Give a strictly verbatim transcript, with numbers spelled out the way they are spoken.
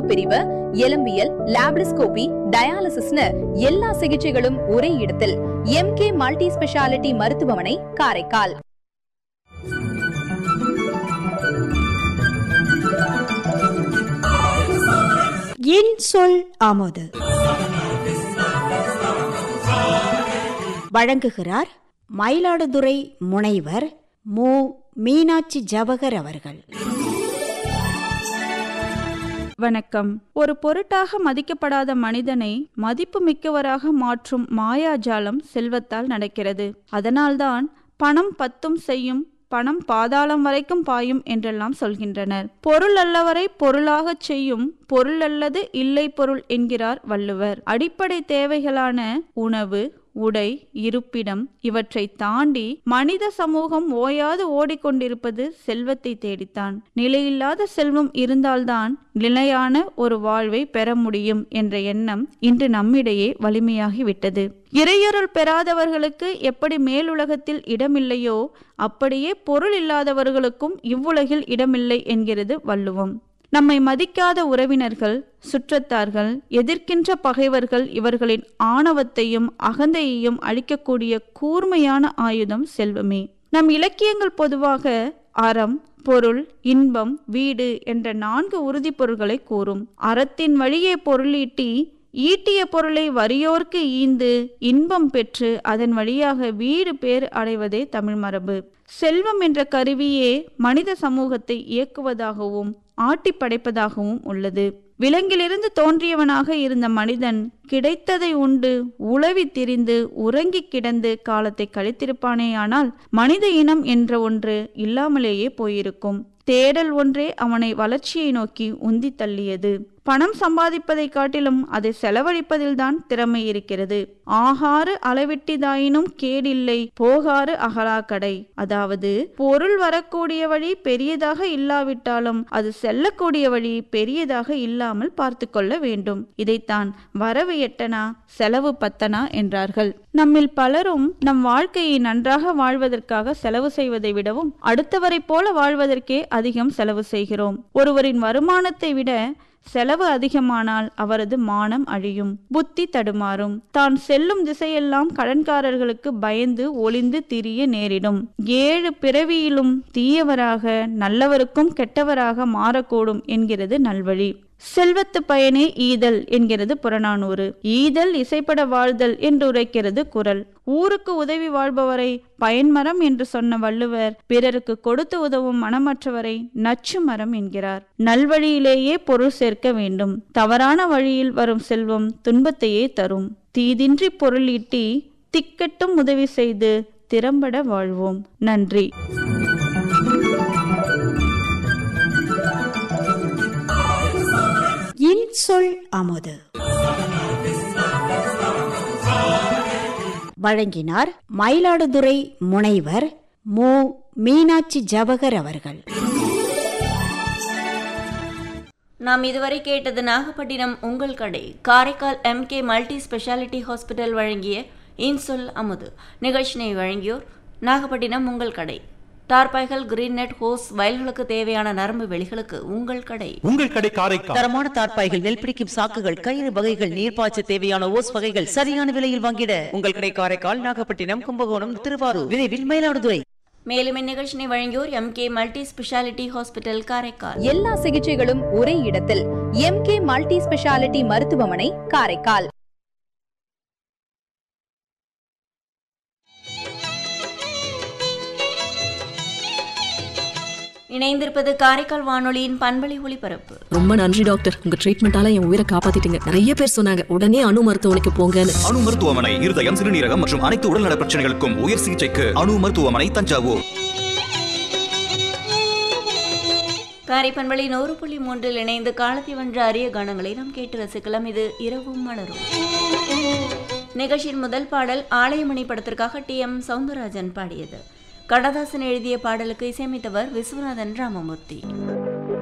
பிரிவு, எலும்பியல், லாப்ரிஸ்கோபி, டயாலிசிஸ்னு எல்லா சிகிச்சைகளும் ஒரே இடத்தில். எம்கே மல்டி ஸ்பெஷாலிட்டி மருத்துவமனை, காரைக்கால். என் சொல் ஆமோது வழங்குகிறார் மயிலாடுதுறை முனைவர் மு மீனாட்சி ஜவஹர் அவர்கள். வணக்கம். ஒரு பொருட்டாக மதிக்கப்படாத மனிதனை மதிப்பு மிக்கவராக மாற்றும் மாயாஜாலம் செல்வத்தால் நடக்கிறது. அதனால்தான் பணம் பத்தும் செய்யும், பணம் பாதாளம் வரைக்கும் பாயும் என்றெல்லாம் சொல்கின்றனர். பொருள் அல்லவரை பொருளாகச் செய்யும், பொருள் அல்லது இல்லை பொருள் என்கிறார் வள்ளுவர். அடிப்படை தேவைகளான உணவு, உடை, இருப்பிடம் இவற்றை தாண்டி மனித சமூகம் ஓயாது ஓடிக்கொண்டிருப்பது செல்வத்தை தேடித்தான். நிலையில்லாத செல்வம் இருந்தால்தான் நிலையான ஒரு வாழ்வை பெற முடியும் என்ற எண்ணம் இன்று நம்மிடையே வலிமையாகிவிட்டது. இறையருள் பெறாதவர்களுக்கு எப்படி மேலுலகத்தில் இடமில்லையோ அப்படியே பொருள் இல்லாதவர்களுக்கும் இவ்வுலகில் இடமில்லை என்கிறது வள்ளுவம். நம்மை மதிக்காத உறவினர்கள், சுற்றத்தார்கள், எதிர்க்கின்ற பகைவர்கள் இவர்களின் ஆணவத்தையும் அகந்தையையும் அழிக்கக்கூடிய கூர்மையான ஆயுதம் செல்வமே. நம் இலக்கியங்கள் பொதுவாக அறம், பொருள், இன்பம், வீடு என்ற நான்கு உறுதி பொருள்களை கூறும். அறத்தின் வழியே பொருளீட்டி ஈட்டிய பொருளை வறியோர்க்கு ஈந்து இன்பம் பெற்று அதன் வழியாக வீடு பேர் அடைவதே தமிழ் மரபு. செல்வம் என்ற கருவியே மனித சமூகத்தை இயக்குவதாகவும் ஆட்டி படைப்பதாகவும் உள்ளது. விலங்கிலிருந்து தோன்றியவனாக இருந்த மனிதன் கிடைத்ததை உண்டு உளவி திரிந்து உறங்கி கிடந்து காலத்தை கழித்திருப்பானேயானால் மனித இனம் என்ற ஒன்று இல்லாமலேயே போயிருக்கும். தேடல் ஒன்றே அவனை வளர்ச்சியை நோக்கி உந்தி தள்ளியது. பணம் சம்பாதிப்பதை காட்டிலும் அதை செலவழிப்பதில்தான் திறமை இருக்கிறது. ஆகாறு அளவிட்டிதாயினும் கேடில்லை, போகாறு அகலாக்கடை. அதாவது பொருள் வரக்கூடிய வழி பெரியதாக இல்லாவிட்டாலும் அது செல்லக்கூடிய வழி பெரியதாக இல்லாமல் பார்த்து கொள்ள வேண்டும். இதைத்தான் வரவு எட்டனா செலவு பத்தனா என்றார்கள். நம்மில் பலரும் நம் வாழ்க்கையை நன்றாக வாழ்வதற்காக செலவு செய்வதை விடவும் அடுத்தவரை போல வாழ்வதற்கே அதிகம் செலவு செய்கிறோம். ஒருவரின் வருமானத்தை விட செலவு அதிகமானால் அவரது மானம் அழியும், புத்தி தடுமாறும். தான் செல்லும் திசையெல்லாம் கடன்காரர்களுக்கு பயந்து ஒளிந்து திரிய நேரிடும். ஏழு பிறவியிலும் தீயவராக நல்லவருக்கும் கெட்டவராக மாறக்கூடும் என்கிறது நல்வழி. செல்வத்து பயனே ஈதல் என்கிறது புறநானூறு. ஈதல் இசைப்பட வாழ்தல் என்று உரைக்கிறது குறள். ஊருக்கு உதவி வாழ்பவரை பயன்மரம் என்று சொன்ன வள்ளுவர் பிறருக்கு கொடுத்து உதவும் மனமற்றவரை நச்சு மரம் என்கிறார். நல்வழியிலேயே பொருள் சேர்க்க வேண்டும். தவறான வழியில் வரும் செல்வம் துன்பத்தையே தரும். தீதின்றி பொருள் ஈட்டி திக்கட்டும் உதவி செய்து திறம்பட வாழ்வோம். நன்றி. என் சொல் அமுது வழங்கினார் மயிலாடுதுறை முனைவர் மு மீனாட்சி ஜவஹர் அவர்கள். நாம் இதுவரை கேட்டது நாகப்பட்டினம் உங்கள் கடை Karaikal MK multi speciality hospital வழங்கிய இன்சொல் அமுது. நிகழ்ச்சியை வழங்கியோர் நாகப்பட்டினம் உங்கள் கடை. டார்பாய்கள், கிரீன் நெட், ஹோஸ், வயல்களுக்கு தேவையான நரம்பு வெளிகளுக்கு உங்கள் கடை. உங்கள் கடை காரைக்கால். தரமான டார்பாய்கள், நெல் பிடிக்கும் சாக்குகள், கயிறு வகைகள், நீர்ப்பாய்ச்ச தேவையான ஓஸ் வகைகள் சரியான விலையில் வாங்கிட உங்கள் கடை காரைக்கால், நாகப்பட்டினம், கும்பகோணம், திருவாரூர், விரைவில் மயிலாடுதுறை. மேலும் இந்நிகழ்ச்சியை வழங்கியோர் MK multi speciality hospital Karaikal. எல்லா சிகிச்சைகளும் ஒரே இடத்தில். எம்கே மல்டி ஸ்பெஷாலிட்டி மருத்துவமனை, காரைக்கால். இணைந்திருப்பது காரைக்கால் வானொலியின் பண்பலை ஒளிபரப்பு. ரொம்ப நன்றி டாக்டர், உங்க ட்ரீட்மெண்டால என் உயிரை காப்பாத்திட்டீங்க. நிறைய பேர் சொன்னாங்க உடனே அணு மருத்துவமனைக்கு போங்கன்னு. அணு மருத்துவமனை இருதயம், சிறுநீரகம் மற்றும் அனைத்து உடல்நல பிரச்சனைகளுக்கும் உயர் சிகிச்சைக்கு அணு மருத்துவமனை, தஞ்சாவூர். காரை பண்பலை நூறு புள்ளி மூன்றில் இணைந்து காலத்தை வென்ற அரிய கானங்களை நாம் கேட்டு ரசிக்கலாம். இது இரவும் மலரும். நிகழ்ச்சியின் முதல் பாடல் ஆலயமணி படத்திற்காக டி எம் சவுந்தரராஜன் பாடியது. கடதாசன் எழுதிய பாடலுக்கு இசையமைத்தவர் விஸ்வநாதன் ராமமூர்த்தி.